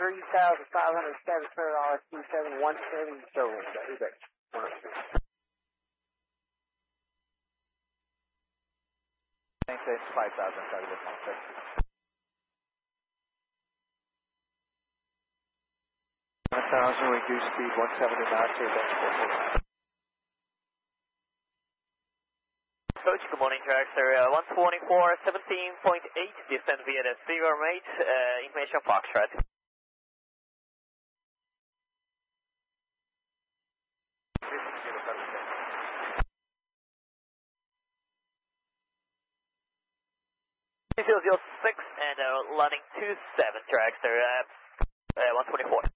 $3,507 per RSQ7 170 showroom. Maintain 5,000, sorry, this one, sir. 1,000, reduce speed 170 knots, that's Coach, good morning, Dragster. 124, 17.8, descend via the 0 rate, information Foxtrot. Zero 06 and landing 27, Dragster, 124.